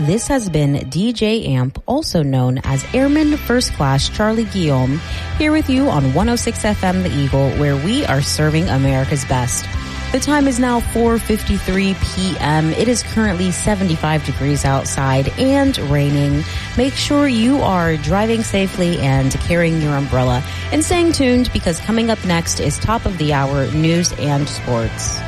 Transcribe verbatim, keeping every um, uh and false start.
this has been D J Amp, also known as Airman First Class Charlie Guillaume, here with you on one oh six F M The Eagle, where we are serving America's best. The time is now four fifty-three p.m. It is currently seventy-five degrees outside and raining. Make sure you are driving safely and carrying your umbrella and staying tuned, because coming up next is top of the hour news and sports.